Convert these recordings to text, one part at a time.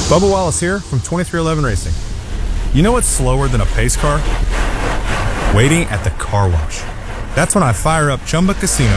Bubba Wallace here from 2311 Racing. You know what's slower than a pace car? Waiting at the car wash. That's when I fire up Chumba Casino.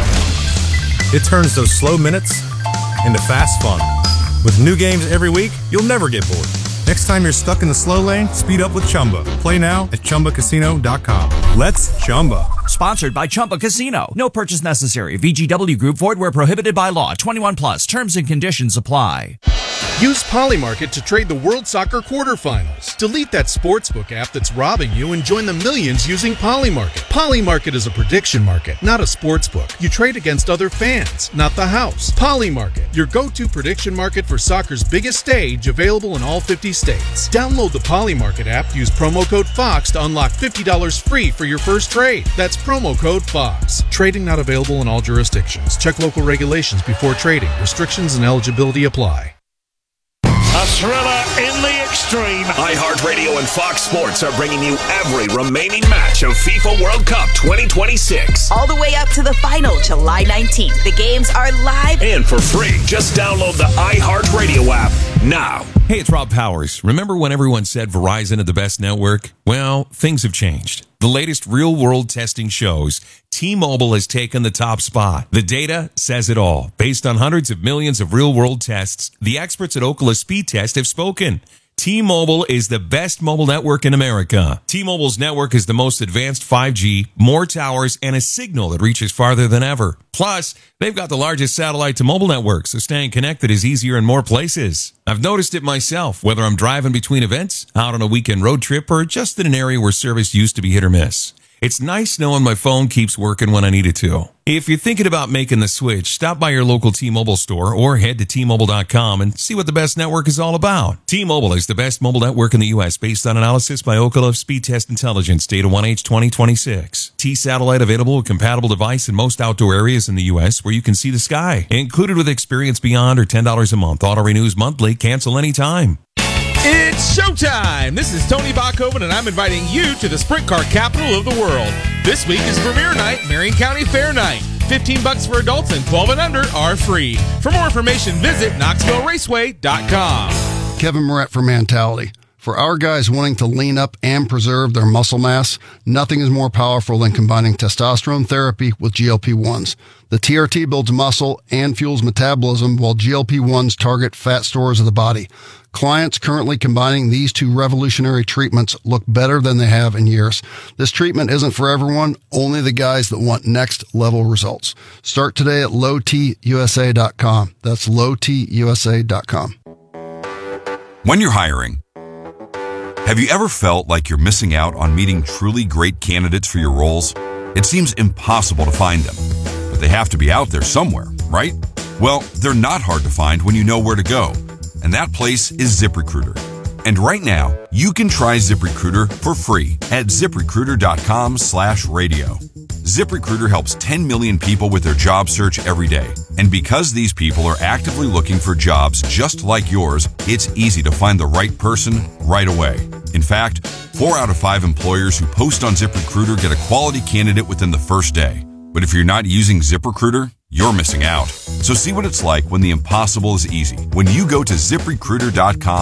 It turns those slow minutes into fast fun. With new games every week, you'll never get bored. Next time you're stuck in the slow lane, speed up with Chumba. Play now at ChumbaCasino.com. Let's Chumba. Sponsored by Chumba Casino. No purchase necessary. VGW Group. Void where prohibited by law. 21 plus. Terms and conditions apply. Use Polymarket to trade the World Soccer quarterfinals. Delete that sportsbook app that's robbing you and join the millions using Polymarket. Polymarket is a prediction market, not a sportsbook. You trade against other fans, not the house. Polymarket, your go-to prediction market for soccer's biggest stage, available in all 50 states. Download the Polymarket app, use promo code FOX to unlock $50 free for your first trade. That's promo code FOX. Trading not available in all jurisdictions. Check local regulations before trading. Restrictions and eligibility apply. A thriller in the extreme. iHeartRadio and Fox Sports are bringing you every remaining match of FIFA World Cup 2026. All the way up to the final, July 19th. The games are live and for free. Just download the iHeartRadio app now. Hey, it's Rob Powers. Remember when everyone said Verizon had the best network? Well, things have changed. The latest real-world testing shows T-Mobile has taken the top spot. The data says it all. Based on hundreds of millions of real-world tests, the experts at Ookla Speed Test have spoken. T-Mobile is the best mobile network in America. T-Mobile's network is the most advanced 5G, more towers, and a signal that reaches farther than ever. Plus, they've got the largest satellite-to-mobile network, so staying connected is easier in more places. I've noticed it myself, whether I'm driving between events, out on a weekend road trip, or just in an area where service used to be hit or miss. It's nice knowing my phone keeps working when I need it to. If you're thinking about making the switch, stop by your local T-Mobile store or head to T-Mobile.com and see what the best network is all about. T-Mobile is the best mobile network in the U.S. based on analysis by Ookla Speed Test Intelligence, data 1H2026. T-Satellite available with compatible device in most outdoor areas in the U.S. where you can see the sky. Included with Experience Beyond or $10 a month. Auto renews monthly. Cancel anytime. It's showtime! This is Tony Bachhoven, and I'm inviting you to the sprint car capital of the world. This week is premiere night, Marion County Fair Night. $15 for adults and 12 and under are free. For more information, visit KnoxvilleRaceway.com. Kevin Moret for Mentality. For our guys wanting to lean up and preserve their muscle mass, nothing is more powerful than combining testosterone therapy with GLP-1s. The TRT builds muscle and fuels metabolism, while GLP-1s target fat stores of the body. Clients currently combining these two revolutionary treatments look better than they have in years. This treatment isn't for everyone, only the guys that want next level results. Start today at lowtusa.com. That's lowtusa.com. When you're hiring, have you ever felt like you're missing out on meeting truly great candidates for your roles? It seems impossible to find them, but they have to be out there somewhere, right? Well, they're not hard to find when you know where to go, and that place is ZipRecruiter. And right now, you can try ZipRecruiter for free at ZipRecruiter.com/radio. ZipRecruiter helps 10 million people with their job search every day. And because these people are actively looking for jobs just like yours, it's easy to find the right person right away. In fact, 4 out of 5 employers who post on ZipRecruiter get a quality candidate within the first day. But if you're not using ZipRecruiter, you're missing out. So see what it's like when the impossible is easy. When you go to ZipRecruiter.com